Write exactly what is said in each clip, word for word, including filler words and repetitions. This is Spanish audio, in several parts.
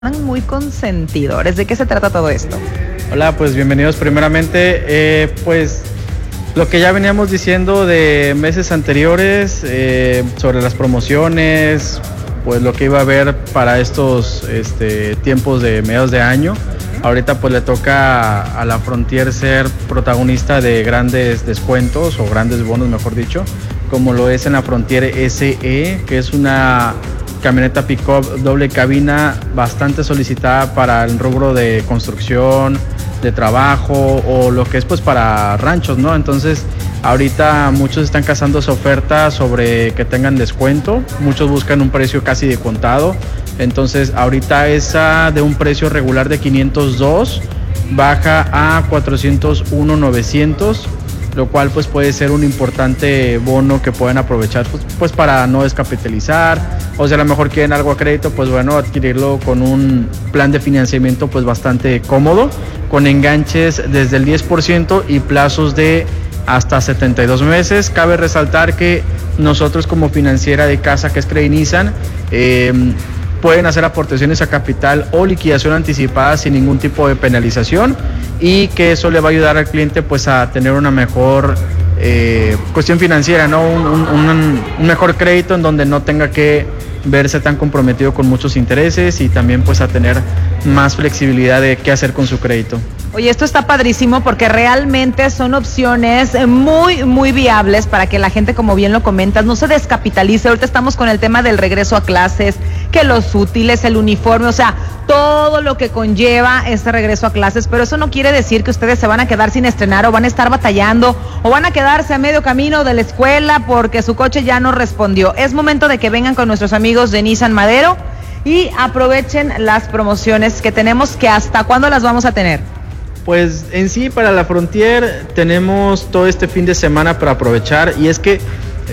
Muy consentidores. ¿De qué se trata todo esto? Hola, pues bienvenidos primeramente. Eh, pues lo que ya veníamos diciendo de meses anteriores eh, sobre las promociones, pues lo que iba a haber para estos este, tiempos de mediados de año. Ahorita pues le toca a, a la Frontier ser protagonista de grandes descuentos o grandes bonos, mejor dicho, como lo es en la Frontier S E, que es una camioneta pick-up doble cabina bastante solicitada para el rubro de construcción, de trabajo o lo que es pues para ranchos, ¿no? Entonces ahorita muchos están cazando esa oferta sobre que tengan descuento, muchos buscan un precio casi de contado. Entonces ahorita esa de un precio regular de quinientos dos baja a cuatrocientos uno novecientos, lo cual pues puede ser un importante bono que pueden aprovechar pues, pues para no descapitalizar, o si a lo mejor quieren algo a crédito, pues bueno, adquirirlo con un plan de financiamiento pues bastante cómodo, con enganches desde el diez por ciento y plazos de hasta setenta y dos meses. Cabe resaltar que nosotros como financiera de casa, que es Credit Nissan, eh, pueden hacer aportaciones a capital o liquidación anticipada sin ningún tipo de penalización, y que eso le va a ayudar al cliente pues a tener una mejor eh, cuestión financiera, ¿no? Un, un, un mejor crédito en donde no tenga que verse tan comprometido con muchos intereses, y también pues a tener más flexibilidad de qué hacer con su crédito. Oye, esto está padrísimo porque realmente son opciones muy, muy viables para que la gente, como bien lo comentas, no se descapitalice. Ahorita estamos con el tema del regreso a clases, que los útiles, el uniforme, o sea, todo lo que conlleva este regreso a clases, pero eso no quiere decir que ustedes se van a quedar sin estrenar o van a estar batallando o van a quedarse a medio camino de la escuela porque su coche ya no respondió. Es momento de que vengan con nuestros amigos de Nissan Madero y aprovechen las promociones que tenemos, que hasta cuándo las vamos a tener. Pues en sí para la Frontier tenemos todo este fin de semana para aprovechar, y es que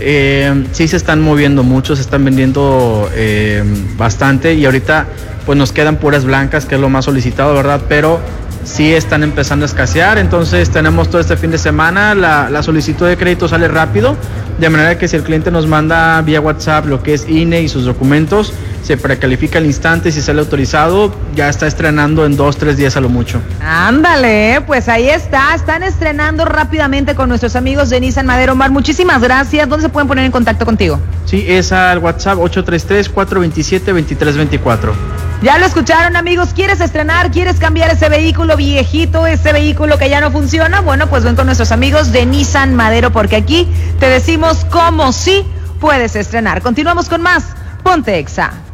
eh, sí se están moviendo mucho, se están vendiendo eh, bastante, y ahorita pues nos quedan puras blancas, que es lo más solicitado, ¿verdad? Pero sí están empezando a escasear, entonces tenemos todo este fin de semana. La, la solicitud de crédito sale rápido, de manera que si el cliente nos manda vía WhatsApp lo que es I N E y sus documentos, se precalifica al instante, y si sale autorizado ya está estrenando en dos, tres días a lo mucho. Ándale, pues ahí está, están estrenando rápidamente con nuestros amigos de Nissan Madero. Omar, muchísimas gracias. ¿Dónde se pueden poner en contacto contigo? Sí, es al WhatsApp ocho tres tres, cuatro dos siete, dos tres dos cuatro. Ya lo escucharon, amigos. ¿Quieres estrenar? ¿Quieres cambiar ese vehículo viejito, ese vehículo que ya no funciona? Bueno, pues ven con nuestros amigos de Nissan Madero, porque aquí te decimos cómo sí puedes estrenar. Continuamos con más Ponte Exa.